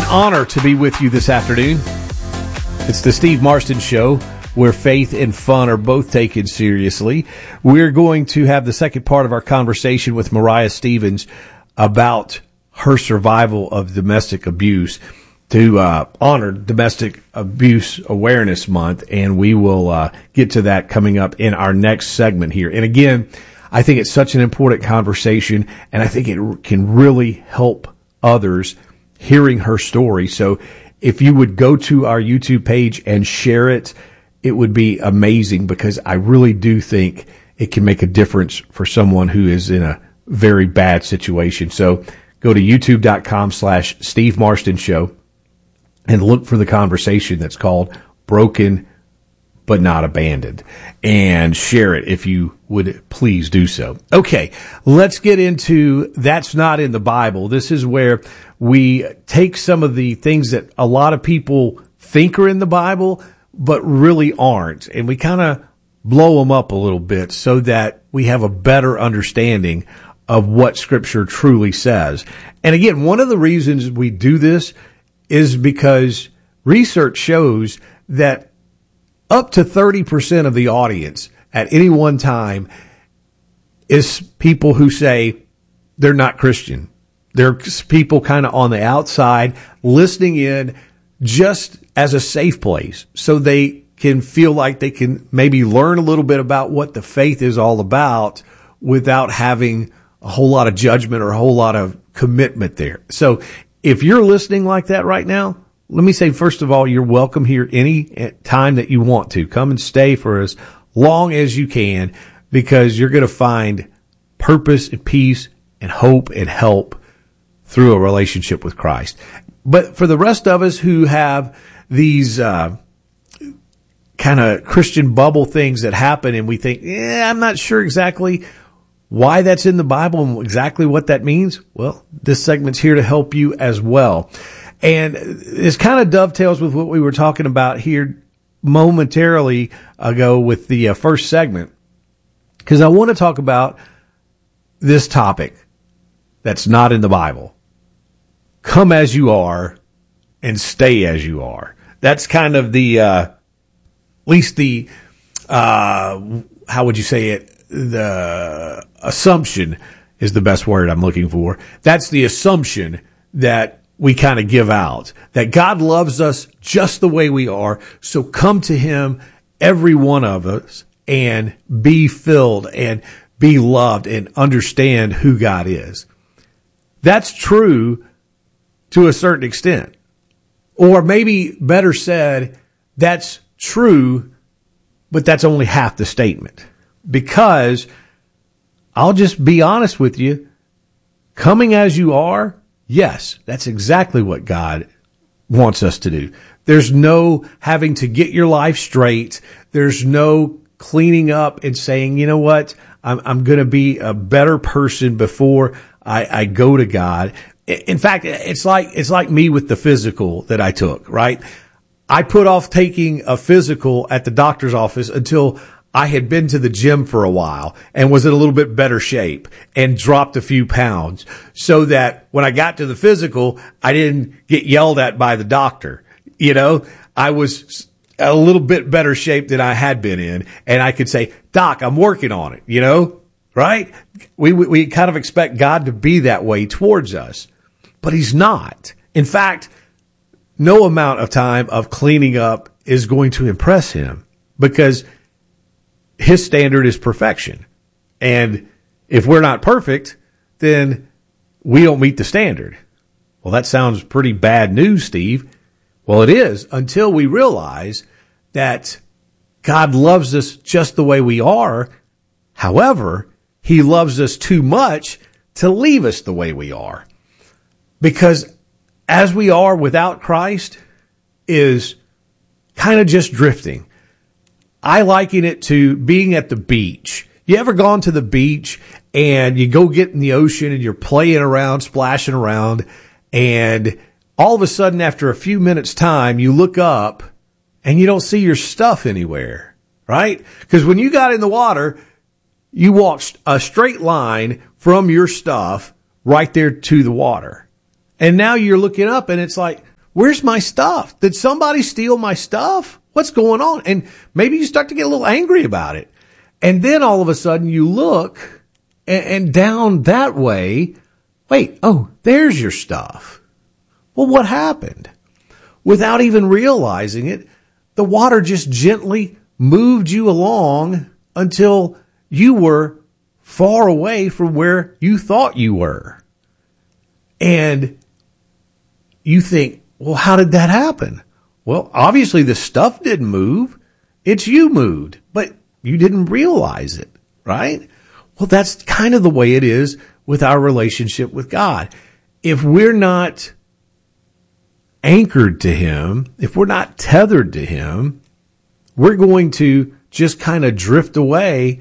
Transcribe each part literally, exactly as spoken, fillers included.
honor to be with you this afternoon. It's the Steve Marston Show, where faith and fun are both taken seriously. We're going to have the second part of our conversation with Mariah Stevens about her survival of domestic abuse to uh, honor Domestic Abuse Awareness Month, and we will uh, get to that coming up in our next segment here. And again, I think it's such an important conversation, and I think it can really help others hearing her story. So if you would go to our YouTube page and share it, it would be amazing, because I really do think it can make a difference for someone who is in a very bad situation. So go to youtube.com slash Steve Marston Show and look for the conversation that's called Broken But Not Abandoned, and share it if you would please do so. Okay, let's get into That's Not in the Bible. This is where we take some of the things that a lot of people think are in the Bible, but really aren't, and we kind of blow them up a little bit so that we have a better understanding of what Scripture truly says. And again, one of the reasons we do this is because research shows that up to thirty percent of the audience at any one time is people who say they're not Christian. They're people kind of on the outside listening in just as a safe place, so they can feel like they can maybe learn a little bit about what the faith is all about without having a whole lot of judgment or a whole lot of commitment there. So if you're listening like that right now, let me say, first of all, you're welcome here any time that you want to. Come and stay for as long as you can, because you're going to find purpose and peace and hope and help through a relationship with Christ. But for the rest of us who have these uh, kind of Christian bubble things that happen, and we think, yeah, I'm not sure exactly why that's in the Bible and exactly what that means, well, this segment's here to help you as well. And this kind of dovetails with what we were talking about here momentarily ago with the uh, first segment, because I want to talk about this topic that's not in the Bible. Come as you are and stay as you are. That's kind of the, uh, at least the, uh, how would you say it? The assumption is the best word I'm looking for. That's the assumption that we kind of give out, that God loves us just the way we are. So come to him, every one of us, and be filled and be loved and understand who God is. That's true to a certain extent. Or maybe better said, that's true, but that's only half the statement. Because I'll just be honest with you, coming as you are, yes, that's exactly what God wants us to do. There's no having to get your life straight. There's no cleaning up and saying, you know what, I'm, I'm going to be a better person before I, I go to God. In fact, it's like, it's like me with the physical that I took, right? I put off taking a physical at the doctor's office until I had been to the gym for a while and was in a little bit better shape and dropped a few pounds, so that when I got to the physical, I didn't get yelled at by the doctor. You know, I was a little bit better shape than I had been in, and I could say, Doc, I'm working on it, you know, right? We, we, we kind of expect God to be that way towards us, but he's not. In fact, no amount of time of cleaning up is going to impress him, because his standard is perfection. And if we're not perfect, then we don't meet the standard. Well, that sounds pretty bad news, Steve. Well, it is, until we realize that God loves us just the way we are. However, he loves us too much to leave us the way we are. Because as we are without Christ is kind of just drifting. I liken it to being at the beach. You ever gone to the beach and you go get in the ocean and you're playing around, splashing around, and all of a sudden after a few minutes time, you look up and you don't see your stuff anywhere, right? Because when you got in the water, you walked a straight line from your stuff right there to the water. And now you're looking up and it's like, Where's my stuff? Did somebody steal my stuff? What's going on? And maybe you start to get a little angry about it. And then all of a sudden you look and, and down that way, wait, oh, there's your stuff. Well, what happened? Without even realizing it, the water just gently moved you along until you were far away from where you thought you were. And you think, well, how did that happen? Well, obviously the stuff didn't move. It's you moved, but you didn't realize it, right? Well, that's kind of the way it is with our relationship with God. If we're not anchored to him, if we're not tethered to him, we're going to just kind of drift away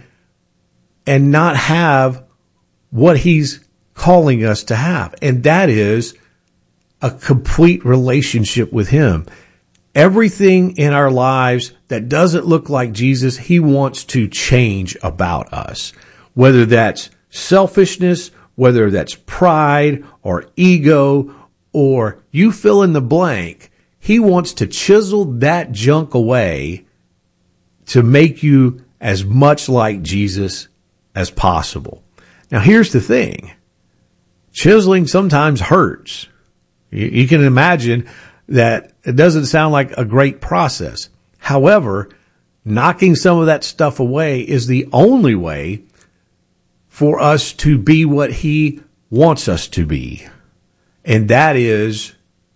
and not have what he's calling us to have. And that is a complete relationship with him. Everything in our lives that doesn't look like Jesus, he wants to change about us. Whether that's selfishness, whether that's pride or ego, or you fill in the blank, he wants to chisel that junk away to make you as much like Jesus as possible. Now, here's the thing. Chiseling sometimes hurts. You, you can imagine that it doesn't sound like a great process. However, knocking some of that stuff away is the only way for us to be what he wants us to be. And that is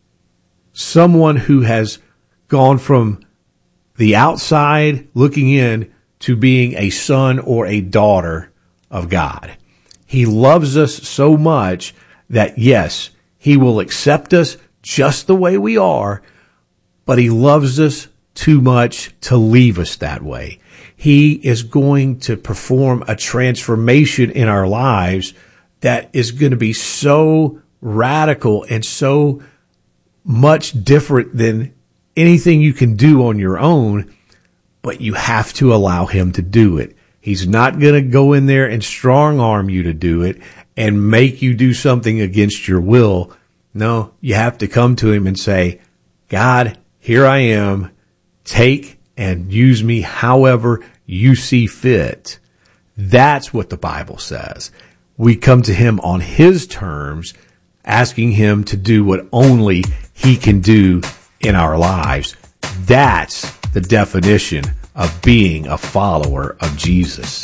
someone who has gone from the outside looking in to being a son or a daughter of God. He loves us so much that, yes, he will accept us just the way we are, but he loves us too much to leave us that way. He is going to perform a transformation in our lives that is going to be so radical and so much different than anything you can do on your own, but you have to allow him to do it. He's not going to go in there and strong arm you to do it and make you do something against your will. No, you have to come to him and say, God, here I am. Take and use me however you see fit. That's what the Bible says. We come to him on his terms, asking him to do what only he can do in our lives. That's the definition of being a follower of Jesus.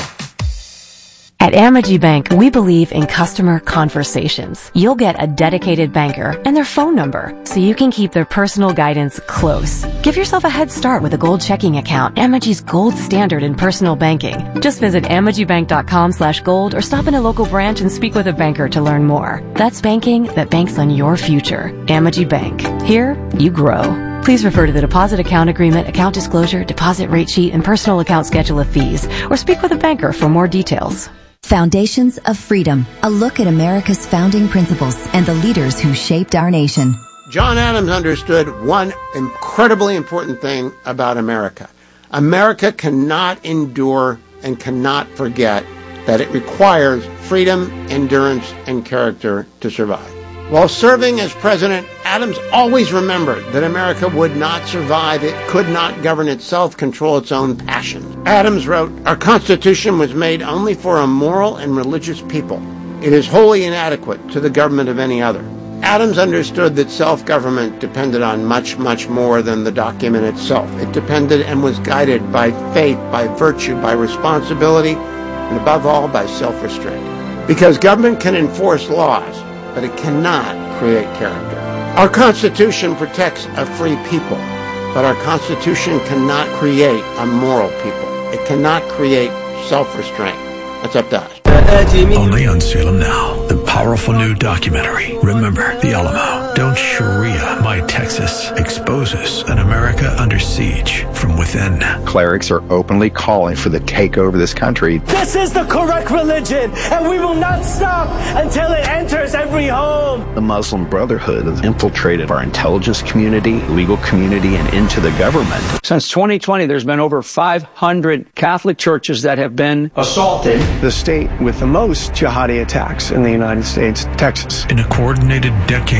At Amegy Bank, we believe in customer conversations. You'll get a dedicated banker and their phone number, so you can keep their personal guidance close. Give yourself a head start with a gold checking account, Amegy's gold standard in personal banking. Just visit amegybank.com slash gold or stop in a local branch and speak with a banker to learn more. That's banking that banks on your future. Amegy Bank. Here, you grow. Please refer to the deposit account agreement, account disclosure, deposit rate sheet, and personal account schedule of fees, or speak with a banker for more details. Foundations of Freedom, a look at America's founding principles and the leaders who shaped our nation. John Adams understood one incredibly important thing about America. America cannot endure and cannot forget that it requires freedom, endurance, and character to survive. While serving as president, Adams always remembered that America would not survive, it could not govern itself, control its own passions. Adams wrote, "Our Constitution was made only for a moral and religious people. It is wholly inadequate to the government of any other." Adams understood that self-government depended on much, much more than the document itself. It depended and was guided by faith, by virtue, by responsibility, and above all, by self-restraint. Because government can enforce laws, but it cannot create character. Our Constitution protects a free people, but our Constitution cannot create a moral people. It cannot create self-restraint. That's up to us. Only on Salem Now, the powerful new documentary, Remember the Alamo. Don't Sharia My Texas exposes an America under siege from within. Clerics are openly calling for the takeover of this country. This is the correct religion, and we will not stop until it enters every home. The Muslim Brotherhood has infiltrated our intelligence community, legal community, and into the government. Since twenty twenty, there's been over five hundred Catholic churches that have been assaulted. The state with the most jihadi attacks in the United States, Texas. In a coordinated decades-long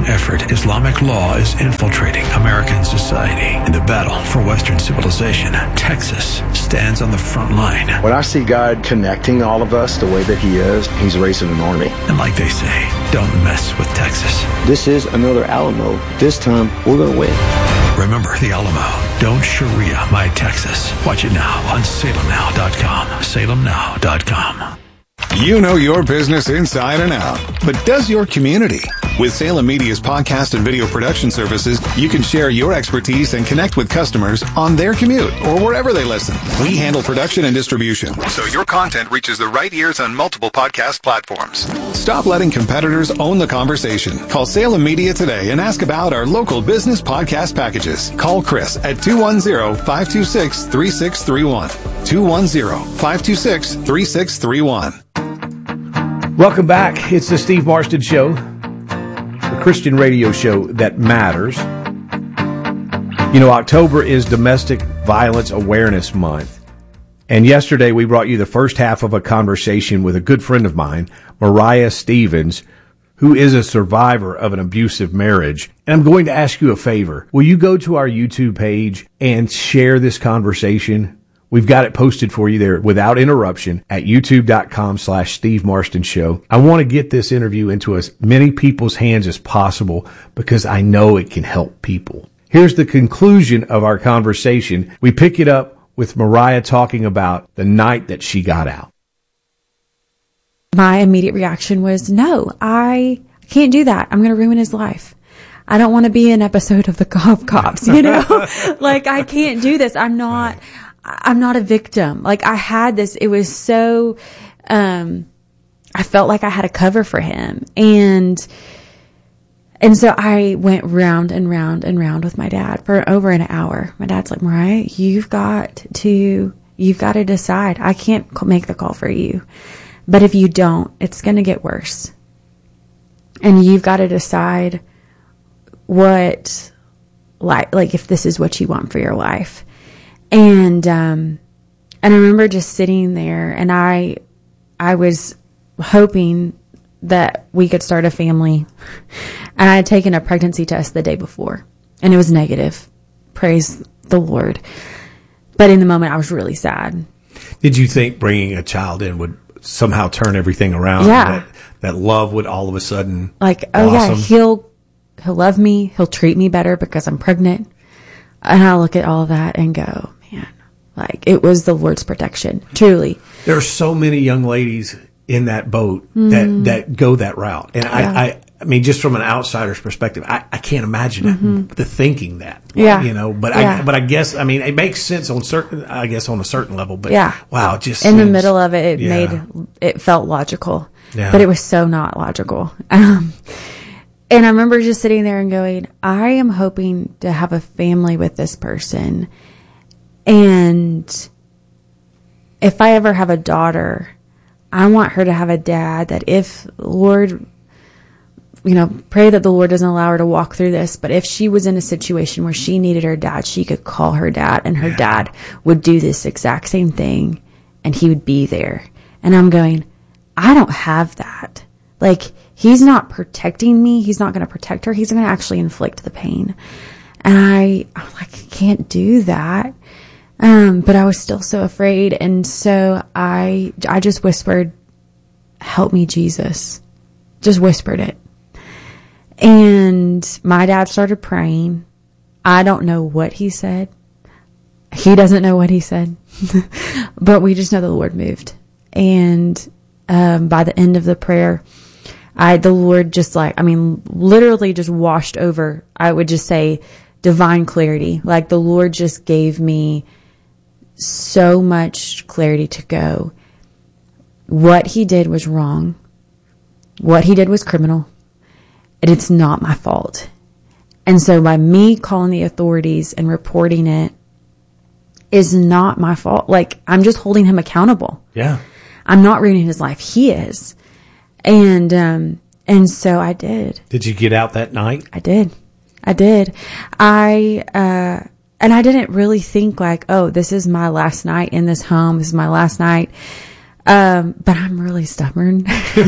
effort, Islamic law is infiltrating American society. In the battle for Western civilization, Texas stands on the front line. When I see God connecting all of us the way that he is, he's raising an army. And like they say, don't mess with Texas. This is another Alamo. This time, we're going to win. Remember the Alamo. Don't Sharia my Texas. Watch it now on Salem Now dot com. Salem Now dot com. You know your business inside and out, but does your community? With Salem Media's podcast and video production services, you can share your expertise and connect with customers on their commute or wherever they listen. We handle production and distribution, so your content reaches the right ears on multiple podcast platforms. Stop letting competitors own the conversation. Call Salem Media today and ask about our local business podcast packages. Call Chris at two one zero, five two six, three six three one. two one zero, five two six, three six three one. Welcome back. It's the Steve Marston Show, the Christian radio show that matters. You know, October is Domestic Violence Awareness Month. And yesterday we brought you the first half of a conversation with a good friend of mine, Mariah Stevens, who is a survivor of an abusive marriage. And I'm going to ask you a favor. Will you go to our YouTube page and share this conversation? We've got it posted for you there without interruption at youtube.com slash Steve Marston Show. I want to get this interview into as many people's hands as possible because I know it can help people. Here's the conclusion of our conversation. We pick it up with Mariah talking about the night that she got out. My immediate reaction was, no, I can't do that. I'm going to ruin his life. I don't want to be an episode of the Golf Cops, you know? Like, I can't do this. I'm not... Right. I'm not a victim. Like, I had this, it was so, um, I felt like I had a cover for him. And, and so I went round and round and round with my dad for over an hour. My dad's like, Mariah, you've got to, you've got to decide. I can't make the call for you. But if you don't, it's going to get worse. And you've got to decide what, like, like if this is what you want for your life. And, um, and I remember just sitting there and I, I was hoping that we could start a family. And I had taken a pregnancy test the day before and it was negative. Praise the Lord. But in the moment I was really sad. Did you think bringing a child in would somehow turn everything around? Yeah. That, that love would all of a sudden like, oh blossom? yeah, he'll, he'll love me. He'll treat me better because I'm pregnant. And I look at all of that and go, man, like it was the Lord's protection, truly. There are so many young ladies in that boat mm. that, that go that route. And yeah. I, I, I mean, just from an outsider's perspective, I, I can't imagine mm-hmm. it, the thinking that, yeah. you know, but yeah. I, but I guess, I mean, it makes sense on certain, I guess on a certain level, but yeah. wow, it just in seems, the middle of it, it yeah. made, it felt logical, yeah. but it was so not logical. Um, And I remember just sitting there and going, I am hoping to have a family with this person. And if I ever have a daughter, I want her to have a dad that if Lord, you know, pray that the Lord doesn't allow her to walk through this. But if she was in a situation where she needed her dad, she could call her dad and her yeah. dad would do this exact same thing and he would be there. And I'm going, I don't have that. Like, he's not protecting me. He's not going to protect her. He's going to actually inflict the pain. And I, I'm like, I can't do that. Um, but I was still so afraid. And so I, I just whispered, help me, Jesus. Just whispered it. And my dad started praying. I don't know what he said. He doesn't know what he said. But we just know the Lord moved. And um, by the end of the prayer, I, the Lord just like, I mean, literally just washed over, I would just say divine clarity. Like the Lord just gave me so much clarity to go. What he did was wrong. What he did was criminal. And it's not my fault. And so by me calling the authorities and reporting it is not my fault. Like I'm just holding him accountable. Yeah. I'm not ruining his life. He is. And, um, and so I did. Did you get out that night? I did. I did. I, uh, and I didn't really think like, oh, this is my last night in this home. This is my last night. Um, but I'm really stubborn.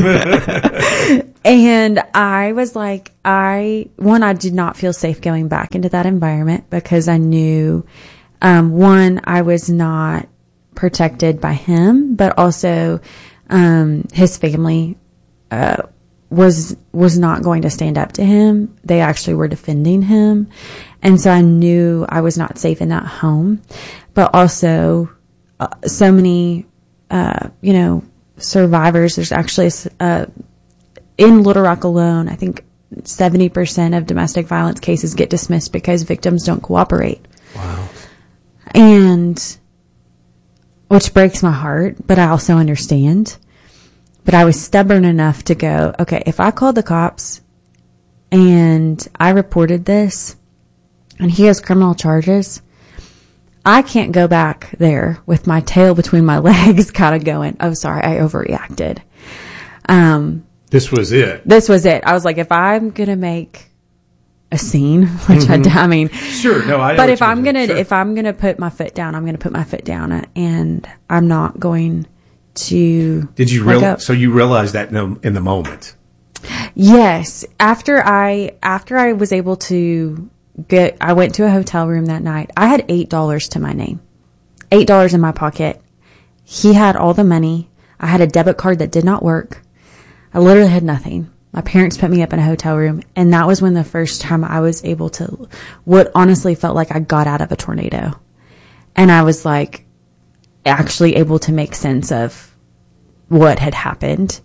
And I was like, I, one, I did not feel safe going back into that environment because I knew, um, one, I was not protected by him, but also, um, his family, uh, was, was not going to stand up to him. They actually were defending him. And so I knew I was not safe in that home, but also, uh, so many, uh, you know, survivors. There's actually, uh, in Little Rock alone, I think seventy percent of domestic violence cases get dismissed because victims don't cooperate. Wow. And, which breaks my heart, but I also understand. But I was stubborn enough to go, okay, if I called the cops and I reported this and he has criminal charges, I can't go back there with my tail between my legs kind of going, oh, sorry, I overreacted. Um, This was it. This was it. I was like, if I'm going to make a scene, which mm-hmm. I, I mean, sure, no, I know but if I'm going to, sure. if I'm going to put my foot down, I'm going to put my foot down and I'm not going to. Did you realize, so you realized that in, in the moment? Yes. After I, after I was able to get, I went to a hotel room that night. I had eight dollars to my name, eight dollars in my pocket. He had all the money. I had a debit card that did not work. I literally had nothing. My parents put me up in a hotel room, and that was when the first time I was able to, what honestly felt like I got out of a tornado. And I was like, actually able to make sense of what had happened.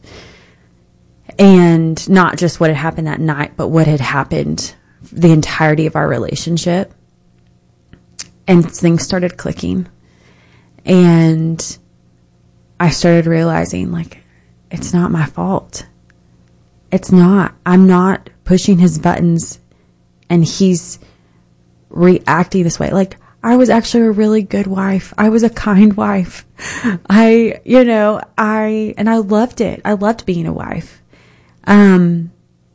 And not just what had happened that night, but what had happened the entirety of our relationship. And things started clicking. And I started realizing, like, it's not my fault. It's not. I'm not pushing his buttons and he's reacting this way. Like, I was actually a really good wife. I was a kind wife. I, you know, I, and I loved it. I loved being a wife. Um,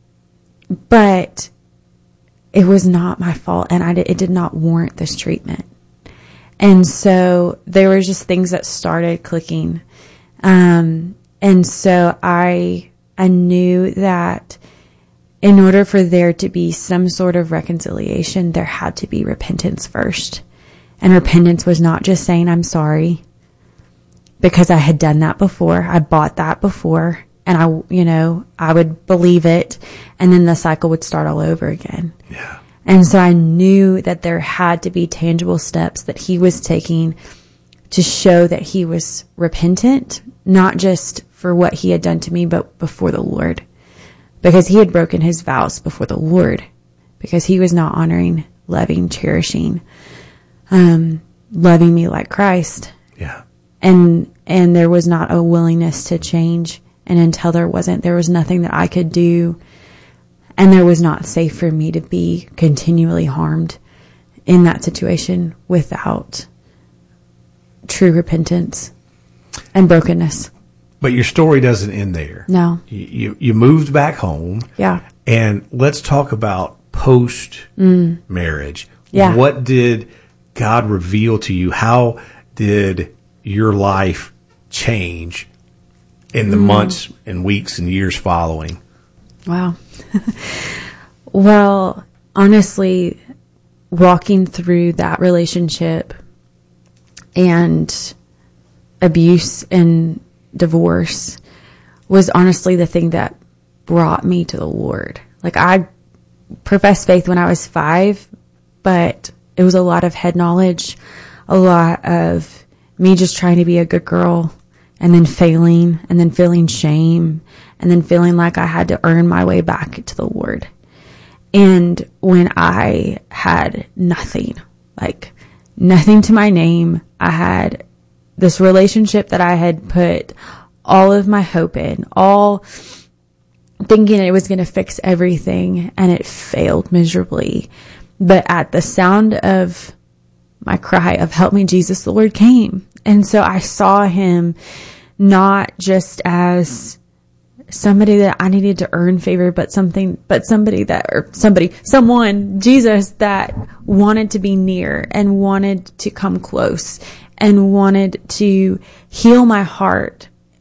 but it was not my fault and I did, it did not warrant this treatment. And so there were just things that started clicking. Um, And so I, I knew that in order for there to be some sort of reconciliation, there had to be repentance first. And repentance was not just saying, I'm sorry, because I had done that before. I bought that before and I, you know, I would believe it and then the cycle would start all over again. Yeah. And so I knew that there had to be tangible steps that he was taking to show that he was repentant, not just for what he had done to me, but before the Lord. Because he had broken his vows before the Lord. Because he was not honoring, loving, cherishing, um, loving me like Christ. Yeah. And, and there was not a willingness to change. And until there wasn't, there was nothing that I could do. And there was not safe for me to be continually harmed in that situation without true repentance and brokenness. But your story doesn't end there. No. You, you, you moved back home. Yeah. And let's talk about post marriage. Mm. Yeah. What did God reveal to you? How did your life change in the mm. months and weeks and years following? Wow. Well, honestly, walking through that relationship and abuse and divorce was honestly the thing that brought me to the Lord. Like, I professed faith when I was five, but it was a lot of head knowledge, a lot of me just trying to be a good girl and then failing and then feeling shame and then feeling like I had to earn my way back to the Lord. And when I had nothing, like nothing to my name, I had this relationship that I had put all of my hope in, all thinking it was going to fix everything, and it failed miserably. But at the sound of my cry of help me, Jesus, the Lord came. And so I saw him not just as somebody that I needed to earn favor, but something, but somebody that, or somebody, someone, Jesus, that wanted to be near and wanted to come close and wanted to heal my heart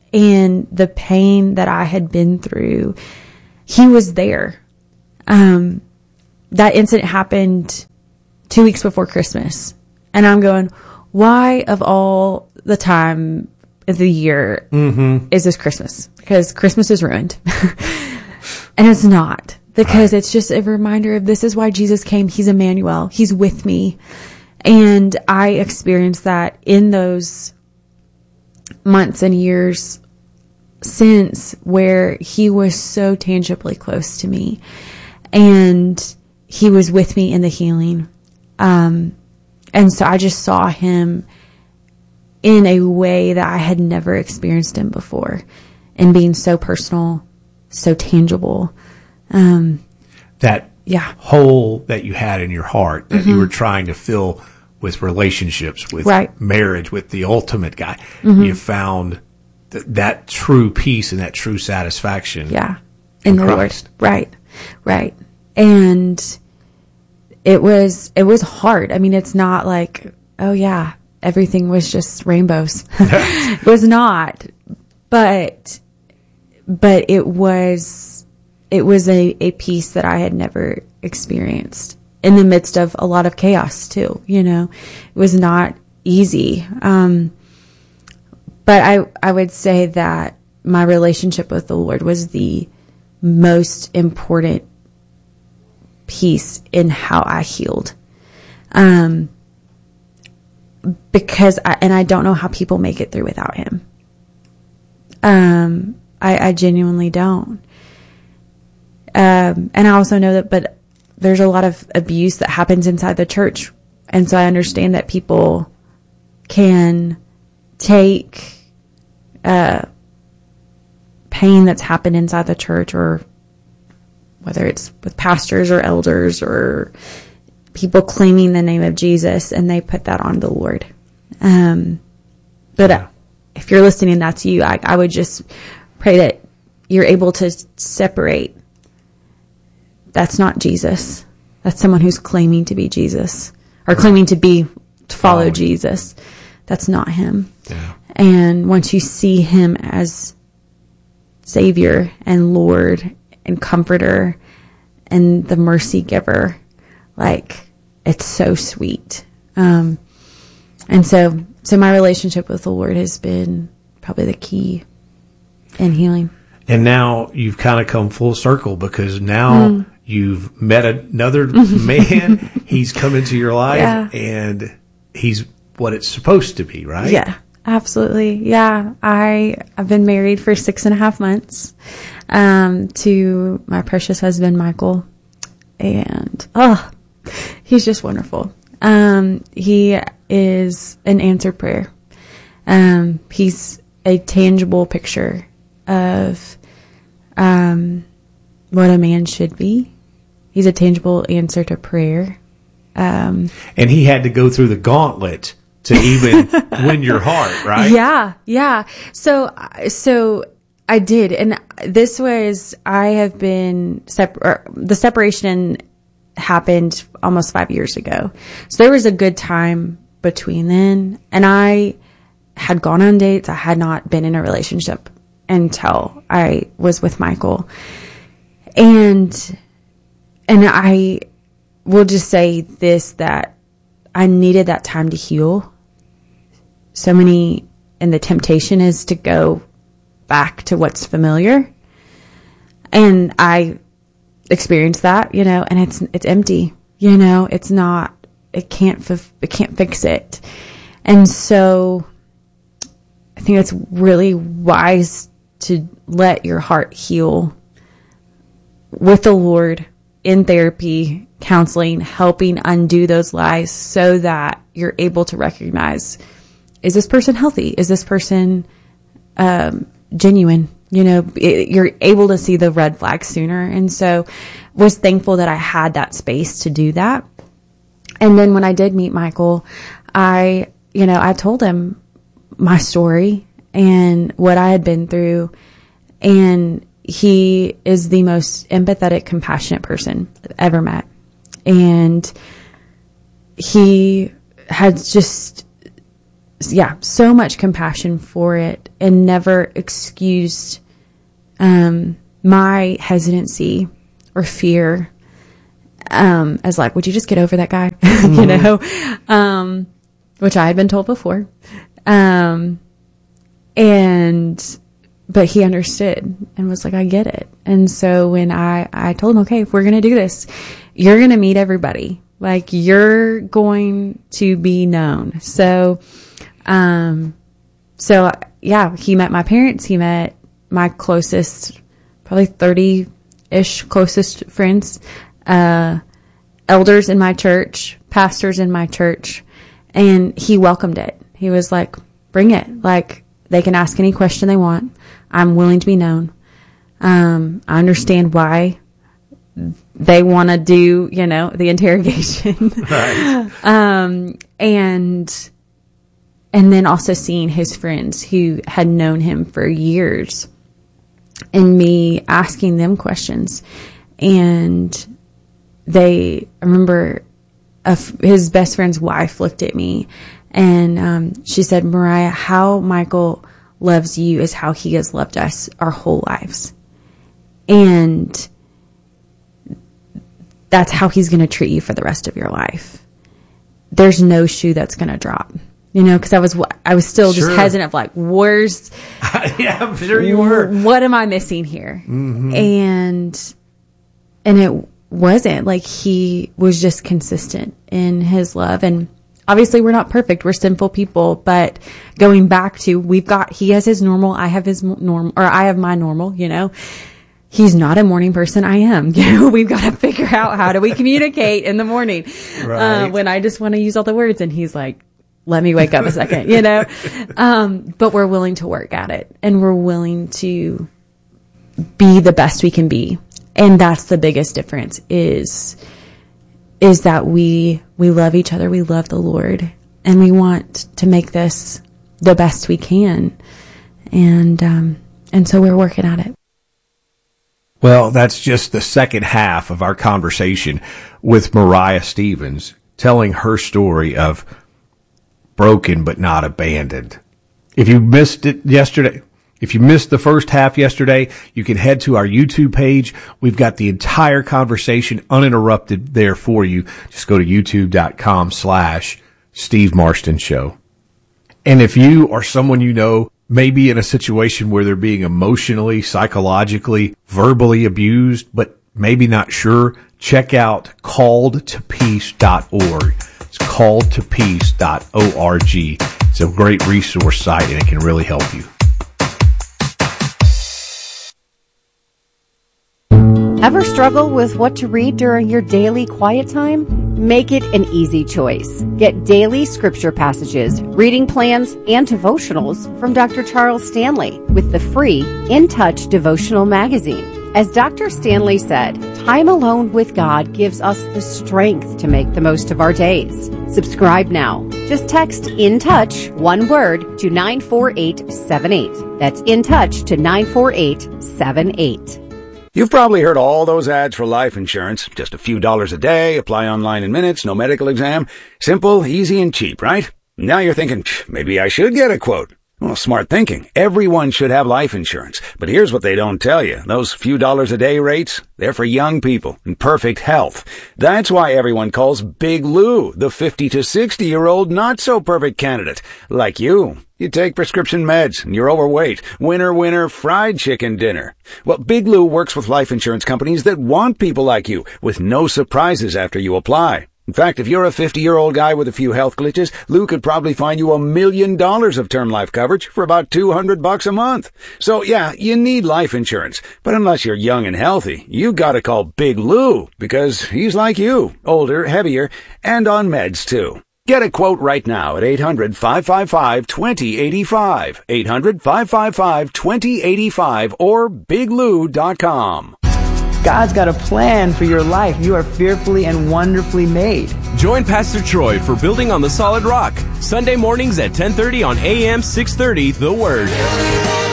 and the pain that I had been through, he was there. Um, that incident happened two weeks before Christmas. And I'm going, why of all the time of the year mm-hmm. is this Christmas? Because Christmas is ruined. And it's not. Because right. it's just a reminder of this is why Jesus came. He's Emmanuel. He's with me. And I experienced that in those months and years since, where he was so tangibly close to me. And he was with me in the healing. Um, and so I just saw him in a way that I had never experienced him before, and being so personal, so tangible. Um, that yeah. hole that you had in your heart that mm-hmm. you were trying to fill with relationships, with right. marriage, with the ultimate guy, mm-hmm. you found th- that true peace and that true satisfaction. Yeah. In, in the Christ. Lord. Right. Right. And it was, it was hard. I mean, it's not like, oh yeah, everything was just rainbows. It was not, but, but it was, it was a, a peace that I had never experienced in the midst of a lot of chaos too. You know, it was not easy. Um, but I, I would say that my relationship with the Lord was the most important piece in how I healed. Um, because I, and I don't know how people make it through without him. Um, I, I genuinely don't. Um, and I also know that, but there's a lot of abuse that happens inside the church. And so I understand that people can take, uh, pain that's happened inside the church, or whether it's with pastors or elders or people claiming the name of Jesus, and they put that on the Lord. Um, but yeah. if you're listening, that's you. I, I would just pray that you're able to separate. That's not Jesus. That's someone who's claiming to be Jesus, or claiming to be, to follow oh. Jesus. That's not him. Yeah. And once you see him as Savior and Lord and Comforter and the mercy giver, like, it's so sweet. Um, and so, so my relationship with the Lord has been probably the key in healing. And now you've kind of come full circle, because now mm. you've met another man. He's come into your life, yeah. and he's what it's supposed to be, right? Yeah, absolutely. Yeah. I, I've been married for six and a half months, um, to my precious husband, Michael. And, oh, he's just wonderful. Um, he is an answered prayer. Um, he's a tangible picture of, um, what a man should be. He's a tangible answer to prayer. Um, and he had to go through the gauntlet to even win your heart, right? Yeah, yeah. So, so I did, and this was, I have been separ- the separation happened almost five years ago. So there was a good time between then, and I had gone on dates. I had not been in a relationship until I was with Michael, and and I will just say this, that I needed that time to heal. So many, and the temptation is to go back to what's familiar. And I experienced that, you know, and it's, it's empty, you know, it's not, it can't, f- it can't fix it. And so I think it's really wise to let your heart heal with the Lord, in therapy, counseling, helping undo those lies, so that you're able to recognize, is this person healthy? Is this person um, genuine? You know, it, you're able to see the red flags sooner. And so was thankful that I had that space to do that. And then when I did meet Michael, I, you know, I told him my story and what I had been through. And he is the most empathetic, compassionate person I've ever met. And he had just yeah, so much compassion for it, and never excused um, my hesitancy or fear um, as like, would you just get over that guy? Mm-hmm. you know, um, which I had been told before. Um, and, but he understood and was like, I get it. And so when I, I told him, okay, if we're going to do this, you're going to meet everybody. Like, you're going to be known. So, um, so yeah, he met my parents. He met my closest, probably thirty-ish closest friends, uh, elders in my church, pastors in my church, and he welcomed it. He was like, bring it. Like, they can ask any question they want. I'm willing to be known. Um, I understand why they want to do, you know, the interrogation. Right. um, and, and then also seeing his friends who had known him for years and me asking them questions. And they, I remember a f- his best friend's wife looked at me and, um, she said, Mariah, how Michael loves you is how he has loved us our whole lives. And that's how he's going to treat you for the rest of your life. There's no shoe that's going to drop, you know, because I was, I was still sure. just hesitant of like, where's, yeah, I'm sure you were. What am I missing here? Mm-hmm. And, and it wasn't like he was just consistent in his love. And obviously we're not perfect. We're sinful people, but going back to, we've got, he has his normal, I have his normal, or I have my normal, you know. He's not a morning person. I am. You know, we've got to figure out how do we communicate in the morning right. uh, when I just want to use all the words. And he's like, let me wake up a second, you know. Um, but we're willing to work at it, and we're willing to be the best we can be. And that's the biggest difference is, is that we, we love each other. We love the Lord, and we want to make this the best we can. And, um, and so we're working at it. Well, that's just the second half of our conversation with Mariah Stevens, telling her story of broken but not abandoned. If you missed it yesterday, if you missed the first half yesterday, you can head to our YouTube page. We've got the entire conversation uninterrupted there for you. Just go to youtube.com slash Steve Marston Show. And if you or someone you know maybe in a situation where they're being emotionally, psychologically, verbally abused, but maybe not sure, check out called to peace dot org. It's called to peace dot org. It's a great resource site, and it can really help you. Ever struggle with what to read during your daily quiet time? Make it an easy choice. Get daily scripture passages, reading plans, and devotionals from Doctor Charles Stanley with the free In Touch devotional magazine. As Doctor Stanley said, time alone with God gives us the strength to make the most of our days. Subscribe now. Just text In Touch, one word, to nine four eight seven eight. That's In Touch to nine four eight seven eight. You've probably heard all those ads for life insurance. Just a few dollars a day, apply online in minutes, no medical exam. Simple, easy, and cheap, right? Now you're thinking, maybe I should get a quote. Well, smart thinking. Everyone should have life insurance. But here's what they don't tell you. Those few dollars a day rates, they're for young people in perfect health. That's why everyone calls Big Lou the fifty to sixty year old not so perfect candidate. Like you. You take prescription meds and you're overweight. Winner, winner, fried chicken dinner. Well, Big Lou works with life insurance companies that want people like you with no surprises after you apply. In fact, if you're a fifty-year-old guy with a few health glitches, Lou could probably find you a million dollars of term life coverage for about two hundred bucks a month. So yeah, you need life insurance. But unless you're young and healthy, you gotta call Big Lou because he's like you, older, heavier, and on meds too. Get a quote right now at eight hundred, five five five, two zero eight five, eight hundred, five five five, two zero eight five, or big lou dot com. God's got a plan for your life. You are fearfully and wonderfully made. Join Pastor Troy for Building on the Solid Rock, Sunday mornings at ten thirty on A M six thirty, The Word.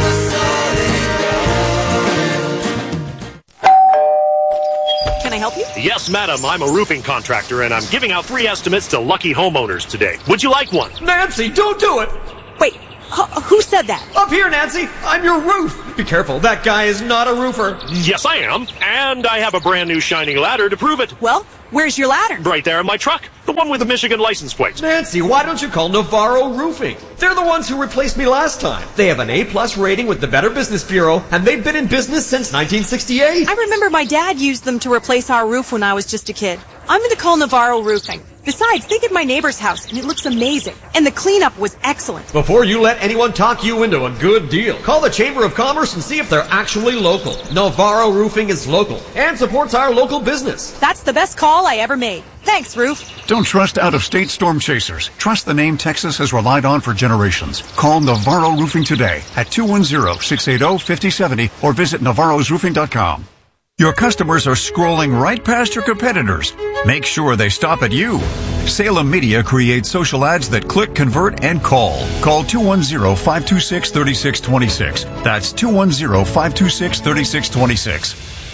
Can I help you? Yes, madam, I'm a roofing contractor, and I'm giving out free estimates to lucky homeowners today. Would you like one? Nancy, don't do it! Wait, h- who said that? Up here, Nancy! I'm your roof! Be careful, that guy is not a roofer. Yes, I am, and I have a brand new shiny ladder to prove it. Well, where's your ladder? Right there in my truck, the one with the Michigan license plate. Nancy, why don't you call Navarro Roofing? They're the ones who replaced me last time. They have an A-plus rating with the Better Business Bureau, and they've been in business since nineteen sixty-eight. I remember my dad used them to replace our roof when I was just a kid. I'm going to call Navarro Roofing. Besides, they did my neighbor's house, and it looks amazing. And the cleanup was excellent. Before you let anyone talk you into a good deal, call the Chamber of Commerce and see if they're actually local. Navarro Roofing is local and supports our local business. That's the best call I ever made. Thanks, Roof. Don't trust out-of-state storm chasers. Trust the name Texas has relied on for generations. Call Navarro Roofing today at two one zero, six eight zero, five zero seven zero or visit navarros roofing dot com. Your customers are scrolling right past your competitors. Make sure they stop at you. Salem Media creates social ads that click, convert, and call. Call two one zero, five two six, three six two six. That's two one zero, five two six, three six two six.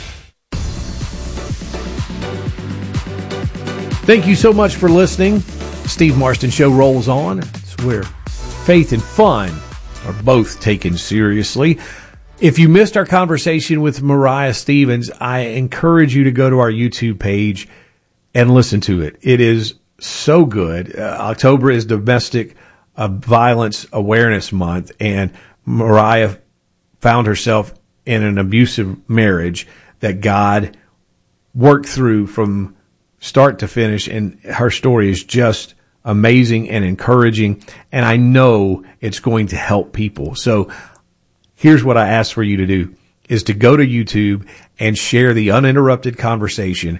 Thank you so much for listening. Steve Marston Show rolls on. It's where faith and fun are both taken seriously. If you missed our conversation with Mariah Stevens, I encourage you to go to our YouTube page and listen to it. It is so good. Uh, October is Domestic uh, Violence Awareness Month, and Mariah found herself in an abusive marriage that God worked through from start to finish, and her story is just amazing and encouraging, and I know it's going to help people. So here's what I ask for you to do, is to go to YouTube and share the uninterrupted conversation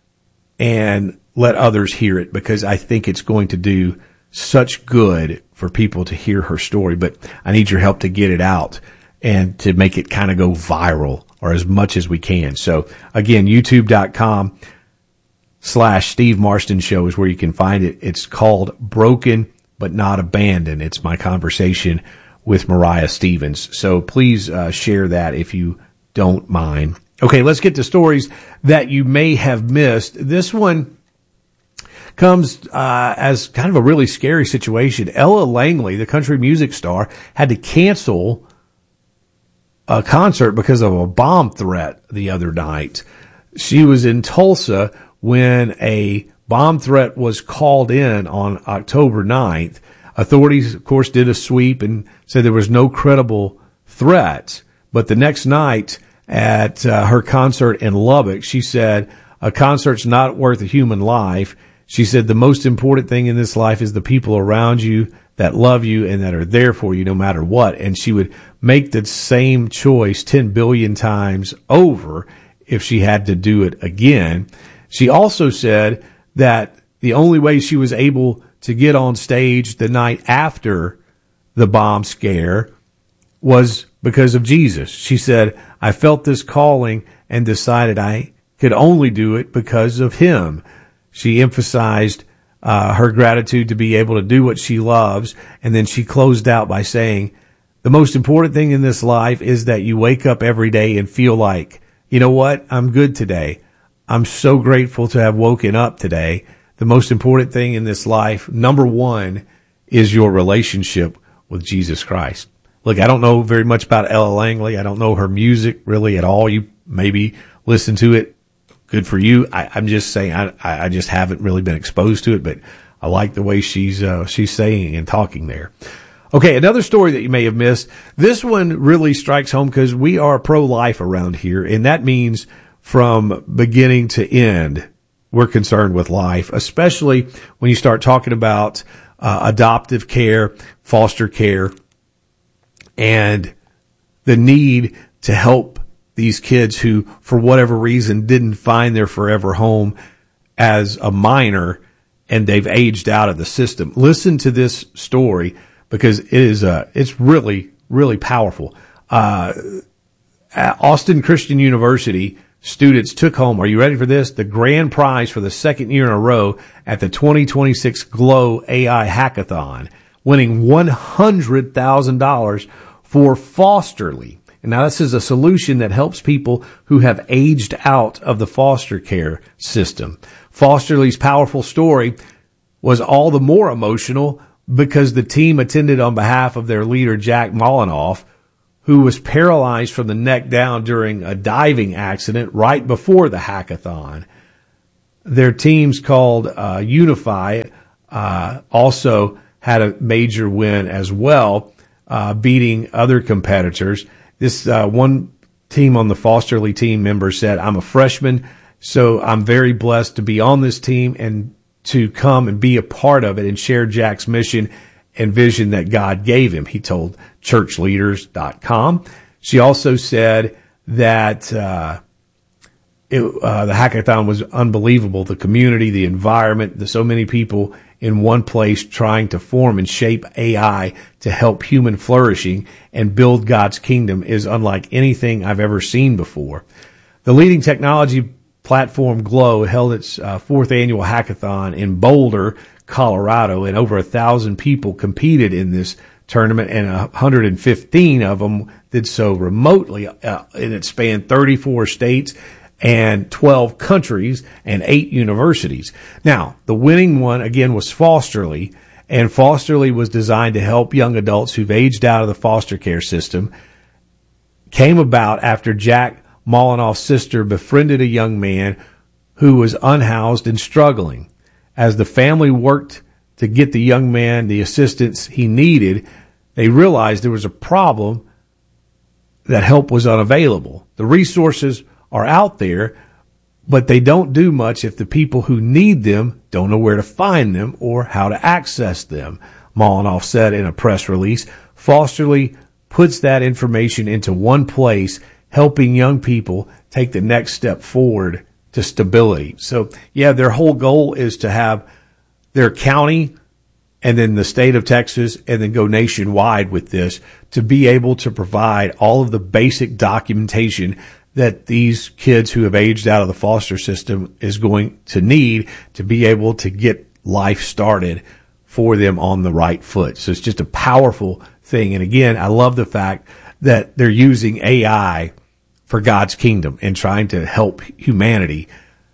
and let others hear it, because I think it's going to do such good for people to hear her story. But I need your help to get it out and to make it kind of go viral, or as much as we can. So again, youtube.com slash Steve Marston Show is where you can find it. It's called Broken But Not Abandoned. It's my conversation with Mariah Stevens. So please uh, share that if you don't mind. Okay, let's get to stories that you may have missed. This one comes uh, as kind of a really scary situation. Ella Langley, the country music star, had to cancel a concert because of a bomb threat the other night. She was in Tulsa when a bomb threat was called in on October ninth. Authorities, of course, did a sweep and said there was no credible threats. But the next night at uh, her concert in Lubbock, she said, a concert's not worth a human life. She said the most important thing in this life is the people around you that love you and that are there for you no matter what. And she would make the same choice ten billion times over if she had to do it again. She also said that the only way she was able to get on stage the night after the bomb scare was because of Jesus. She said, I felt this calling and decided I could only do it because of him. She emphasized uh, her gratitude to be able to do what she loves. And then she closed out by saying, the most important thing in this life is that you wake up every day and feel like, you know what? I'm good today. I'm so grateful to have woken up today. The most important thing in this life, number one, is your relationship with Jesus Christ. Look, I don't know very much about Ella Langley. I don't know her music really at all. You maybe listen to it. Good for you. I, I'm just saying I, I just haven't really been exposed to it, but I like the way she's uh, she's saying and talking there. Okay, another story that you may have missed. This one really strikes home because we are pro-life around here, and that means from beginning to end, we're concerned with life, especially when you start talking about uh, adoptive care, foster care, and the need to help these kids who, for whatever reason, didn't find their forever home as a minor and they've aged out of the system. Listen to this story because it is uh, it's really, really powerful. Uh, at Austin Christian University, students took home, are you ready for this? The grand prize for the second year in a row at the twenty twenty-six Glow A I Hackathon, winning one hundred thousand dollars for Fosterly. And now this is a solution that helps people who have aged out of the foster care system. Fosterly's powerful story was all the more emotional because the team attended on behalf of their leader, Jack Molinoff, who was paralyzed from the neck down during a diving accident right before the hackathon. Their teams called uh, Unify uh, also had a major win as well, uh, beating other competitors. This uh, one team on the Fosterly team member said, "I'm a freshman, so I'm very blessed to be on this team and to come and be a part of it and share Jack's mission and vision that God gave him," he told church leaders dot com. She also said that uh, it, uh, the hackathon was unbelievable. The community, the environment, the so many people in one place trying to form and shape A I to help human flourishing and build God's kingdom is unlike anything I've ever seen before. The leading technology platform Glow held its uh, fourth annual hackathon in Boulder, Colorado, and over a thousand people competed in this tournament, and one hundred fifteen of them did so remotely, uh, and it spanned thirty-four states and twelve countries and eight universities. Now, the winning one, again, was Fosterly, and Fosterly was designed to help young adults who've aged out of the foster care system. Came about after Jack Molinoff's sister befriended a young man who was unhoused and struggling. As the family worked to get the young man the assistance he needed, they realized there was a problem, that help was unavailable. The resources are out there, but they don't do much if the people who need them don't know where to find them or how to access them, Molinoff said in a press release. Fosterly puts that information into one place, helping young people take the next step forward to stability. So, yeah, their whole goal is to have their county and then the state of Texas and then go nationwide with this to be able to provide all of the basic documentation that these kids who have aged out of the foster system is going to need to be able to get life started for them on the right foot. So it's just a powerful thing. And again, I love the fact that they're using A I for God's kingdom and trying to help humanity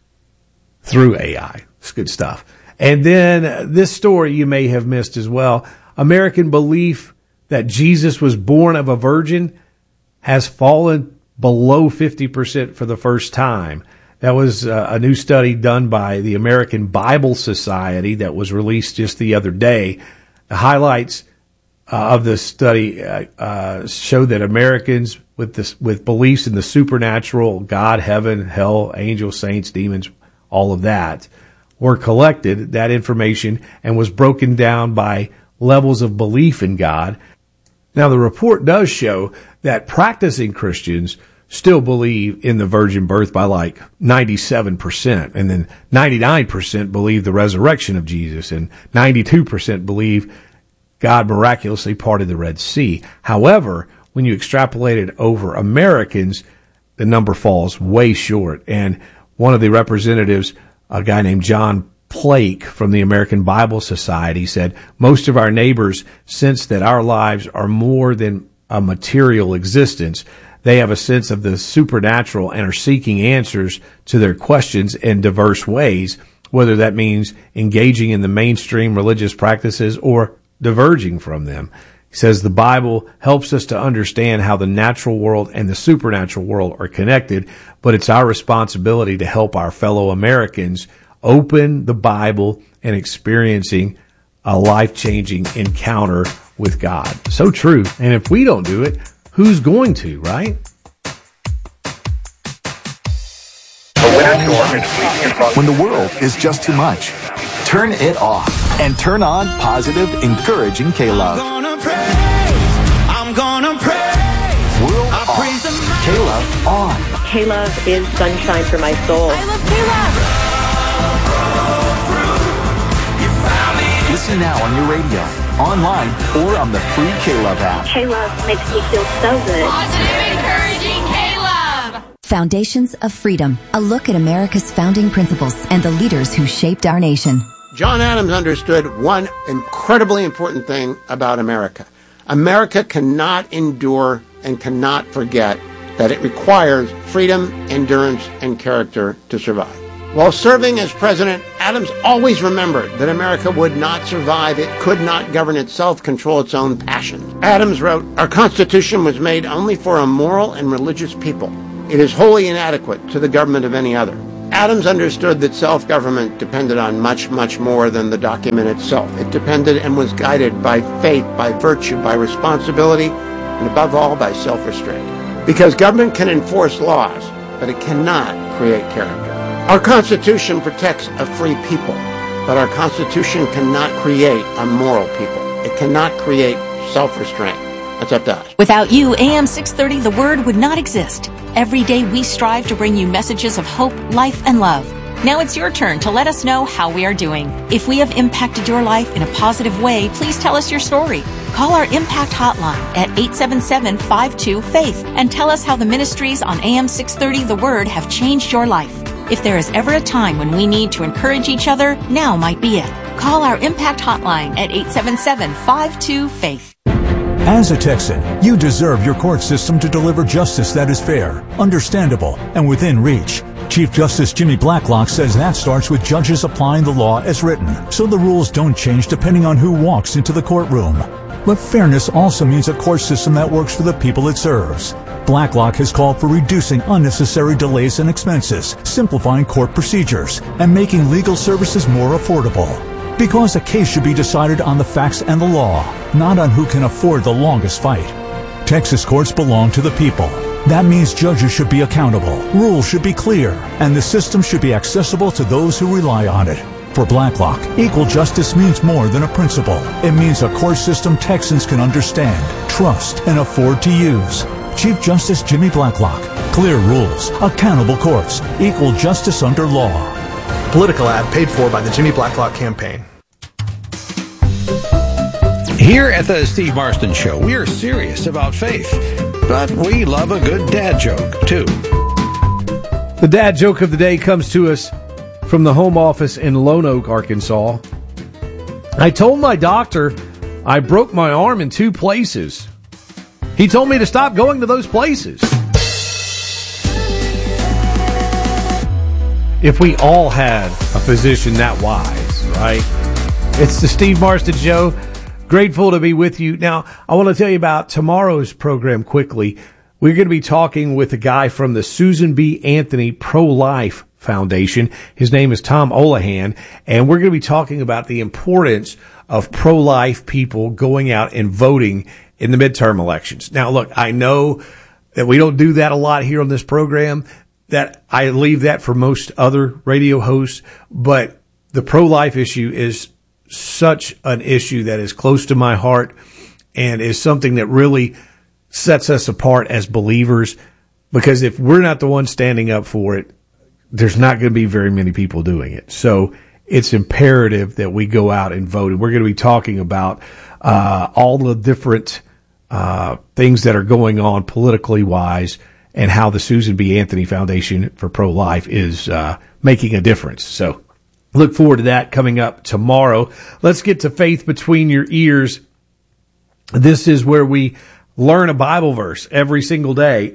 through A I. It's good stuff. And then this story you may have missed as well. American belief that Jesus was born of a virgin has fallen below fifty percent for the first time. That was uh, a new study done by the American Bible Society that was released just the other day. The highlights uh, of the study uh, uh, show that Americans with this, with beliefs in the supernatural, God, heaven, hell, angels, saints, demons, all of that, were collected, that information, and was broken down by levels of belief in God. Now, the report does show that practicing Christians still believe in the virgin birth by like ninety-seven percent, and then ninety-nine percent believe the resurrection of Jesus, and ninety-two percent believe God miraculously parted the Red Sea. However, when you extrapolate it over Americans, the number falls way short. And one of the representatives, a guy named John Plake from the American Bible Society, said, "Most of our neighbors sense that our lives are more than a material existence. They have a sense of the supernatural and are seeking answers to their questions in diverse ways, whether that means engaging in the mainstream religious practices or diverging from them." He says the Bible helps us to understand how the natural world and the supernatural world are connected, but it's our responsibility to help our fellow Americans open the Bible and experiencing a life-changing encounter with God. So true. And if we don't do it, who's going to, right? When the world is just too much, turn it off and turn on positive, encouraging K-Love. I'm gonna praise, I'm gonna praise. World I off. Praise the K-Love on. K-Love is sunshine for my soul. I love K-Love. Listen now on your radio, online, or on the free K-Love app. K-Love makes me feel so good. Positive, encouraging K-Love. Foundations of Freedom, a look at America's founding principles and the leaders who shaped our nation. John Adams understood one incredibly important thing about America. America cannot endure and cannot forget that it requires freedom, endurance, and character to survive. While serving as president, Adams always remembered that America would not survive. It could not govern itself, control its own passions. Adams wrote, "Our Constitution was made only for a moral and religious people. It is wholly inadequate to the government of any other." Adams understood that self-government depended on much, much more than the document itself. It depended and was guided by faith, by virtue, by responsibility, and above all, by self-restraint. Because government can enforce laws, but it cannot create character. Our Constitution protects a free people, but our Constitution cannot create a moral people. It cannot create self-restraint. That's up to us. Without you, A M six thirty, The Word would not exist. Every day we strive to bring you messages of hope, life, and love. Now it's your turn to let us know how we are doing. If we have impacted your life in a positive way, please tell us your story. Call our Impact Hotline at eight seven seven, five two, FAITH and tell us how the ministries on A M six thirty The Word have changed your life. If there is ever a time when we need to encourage each other, now might be it. Call our Impact Hotline at eight seven seven, five two, FAITH. As a Texan, you deserve your court system to deliver justice that is fair, understandable, and within reach. Chief Justice Jimmy Blacklock says that starts with judges applying the law as written, so the rules don't change depending on who walks into the courtroom. But fairness also means a court system that works for the people it serves. Blacklock has called for reducing unnecessary delays and expenses, simplifying court procedures, and making legal services more affordable. Because a case should be decided on the facts and the law, not on who can afford the longest fight. Texas courts belong to the people. That means judges should be accountable, rules should be clear, and the system should be accessible to those who rely on it. For Blacklock, equal justice means more than a principle. It means a court system Texans can understand, trust, and afford to use. Chief Justice Jimmy Blacklock. Clear rules, accountable courts, equal justice under law. Political ad paid for by the Jimmy Blacklock campaign. Here at the Steve Marston Show, we are serious about faith, but we love a good dad joke, too. The dad joke of the day comes to us from the home office in Lone Oak, Arkansas. I told my doctor I broke my arm in two places. He told me to stop going to those places. If we all had a physician that wise, right? It's the Steve Marston Show. Grateful to be with you. Now, I want to tell you about tomorrow's program quickly. We're going to be talking with a guy from the Susan B. Anthony Pro-Life Foundation. His name is Tom Olahan, and we're going to be talking about the importance of pro-life people going out and voting in the midterm elections. Now, look, I know that we don't do that a lot here on this program, that I leave that for most other radio hosts, but the pro-life issue is such an issue that is close to my heart and is something that really sets us apart as believers, because if we're not the ones standing up for it, there's not going to be very many people doing it. So it's imperative that we go out and vote. And we're going to be talking about uh, all the different uh, things that are going on politically wise and how the Susan B. Anthony Foundation for Pro-Life is uh, making a difference. So look forward to that coming up tomorrow. Let's get to Faith Between Your Ears. This is where we learn a Bible verse every single day.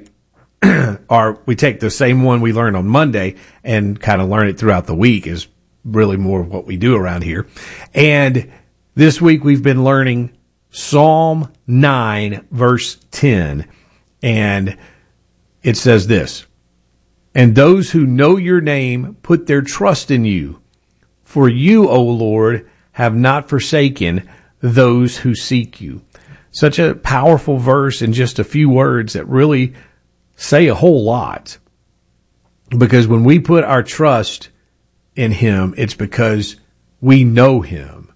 Or we take the same one we learn on Monday and kind of learn it throughout the week is really more of what we do around here. And this week we've been learning Psalm nine, verse ten. And it says this: "And those who know your name put their trust in you. For you, O Lord, have not forsaken those who seek you." Such a powerful verse in just a few words that really say a whole lot. Because when we put our trust in him, it's because we know him.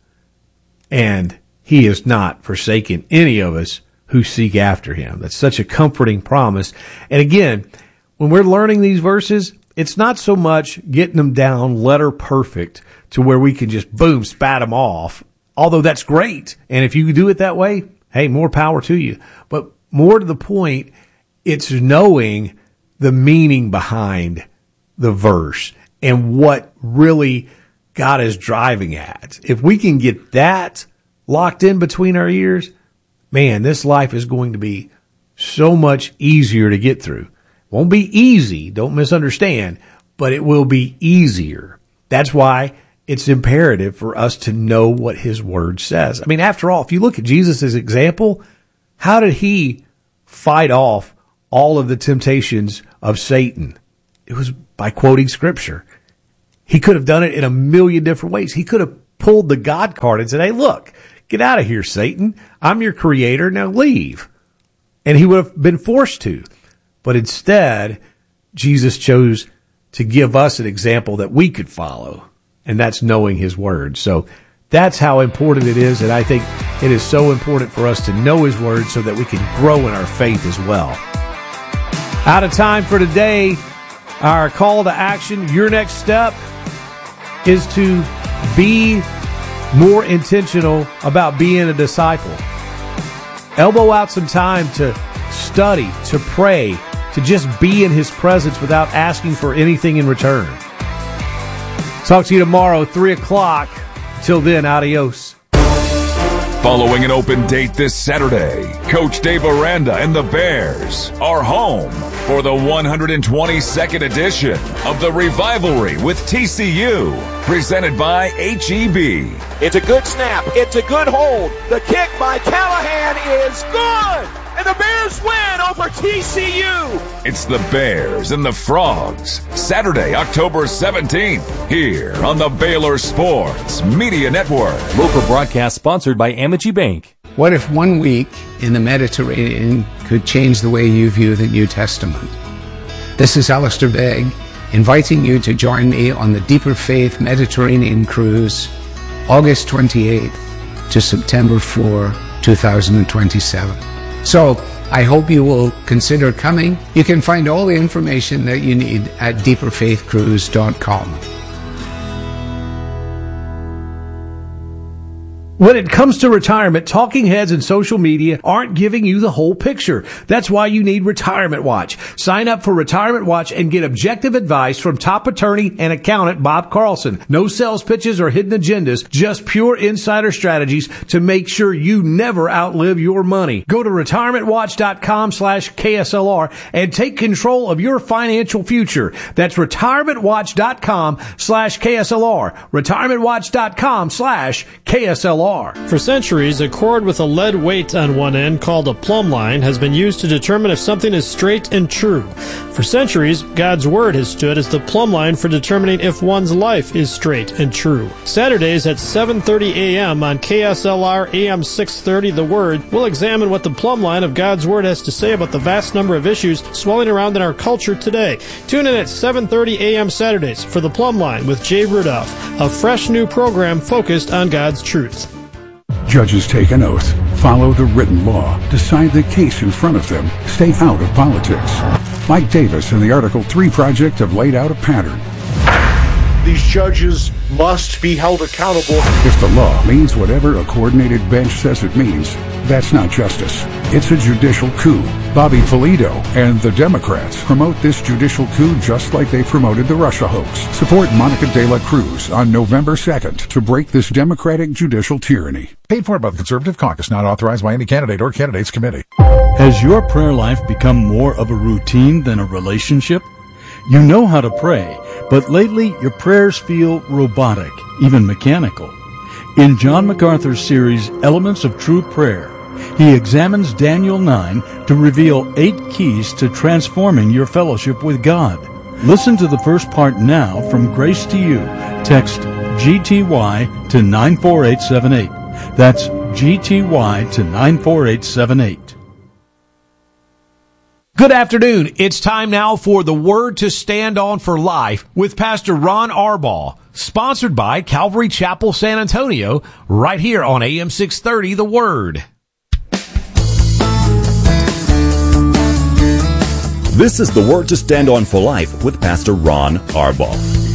And he has not forsaken any of us who seek after him. That's such a comforting promise. And again, when we're learning these verses, it's not so much getting them down letter perfect to where we can just, boom, spat them off. Although that's great. And if you do it that way, hey, more power to you. But more to the point, it's knowing the meaning behind the verse and what really God is driving at. If we can get that locked in between our ears, man, this life is going to be so much easier to get through. Won't be easy, don't misunderstand, but it will be easier. That's why it's imperative for us to know what his word says. I mean, after all, if you look at Jesus' example, how did he fight off all of the temptations of Satan? It was by quoting scripture. He could have done it in a million different ways. He could have pulled the God card and said, hey, look, get out of here, Satan. I'm your creator. Now leave. And he would have been forced to. But instead, Jesus chose to give us an example that we could follow. And that's knowing his word. So that's how important it is. And I think it is so important for us to know his word so that we can grow in our faith as well. Out of time for today. Our call to action, your next step is to be more intentional about being a disciple. Elbow out some time to study, to pray, to just be in his presence without asking for anything in return. Talk to you tomorrow, three o'clock. Till then, adios. Following an open date this Saturday, Coach Dave Aranda and the Bears are home for the one hundred twenty-second edition of the Revivalry with T C U, presented by H E B. It's a good snap. It's a good hold. The kick by Callahan is good. And the Bears win over T C U. It's the Bears and the Frogs, Saturday, October seventeenth, here on the Baylor Sports Media Network. Local broadcast sponsored by Amity Bank. What if one week in the Mediterranean could change the way you view the New Testament? This is Alistair Begg, inviting you to join me on the Deeper Faith Mediterranean Cruise, August twenty-eighth to September fourth, two thousand twenty-seven. So, I hope you will consider coming. You can find all the information that you need at deeper faith cruise dot com. When it comes to retirement, talking heads and social media aren't giving you the whole picture. That's why you need Retirement Watch. Sign up for Retirement Watch and get objective advice from top attorney and accountant Bob Carlson. No sales pitches or hidden agendas, just pure insider strategies to make sure you never outlive your money. Go to retirement watch dot com slash K S L R and take control of your financial future. That's retirement watch dot com slash K S L R. retirement watch dot com slash K S L R. For centuries, a cord with a lead weight on one end called a plumb line has been used to determine if something is straight and true. For centuries, God's Word has stood as the plumb line for determining if one's life is straight and true. Saturdays at seven thirty a.m. on K S L R A M six thirty The Word, we'll examine what the plumb line of God's Word has to say about the vast number of issues swelling around in our culture today. Tune in at seven thirty a.m. Saturdays for the Plumb Line with Jay Rudolph, a fresh new program focused on God's truth. Judges take an oath, follow the written law, decide the case in front of them, stay out of politics. Mike Davis and the Article three Project have laid out a pattern. These judges must be held accountable. If the law means whatever a coordinated bench says it means, that's not justice. It's a judicial coup. Bobby Polito and the Democrats promote this judicial coup just like they promoted the Russia hoax. Support Monica de la Cruz on November second to break this democratic judicial tyranny. Paid for by the Conservative Caucus, not authorized by any candidate or candidates committee. Has your prayer life become more of a routine than a relationship? You know how to pray, but lately your prayers feel robotic, even mechanical. In John MacArthur's series, Elements of True Prayer, he examines Daniel nine to reveal eight keys to transforming your fellowship with God. Listen to the first part now from Grace to You. Text G T Y to nine four eight seven eight. That's G T Y to nine four eight seven eight. Good afternoon. It's time now for the Word to Stand On for Life with Pastor Ron Arbaugh, sponsored by Calvary Chapel, San Antonio, right here on A M six thirty, The Word. This is the Word to Stand On for Life with Pastor Ron Arbaugh.